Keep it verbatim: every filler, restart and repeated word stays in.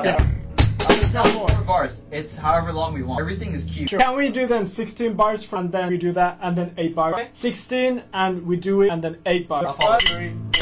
Yeah. It's not four bars. It's however long we want. Everything is cute. Sure. Can we do then sixteen bars and then we do that and then eight bars? Okay. sixteen and we do it and then eight bars. I'll follow.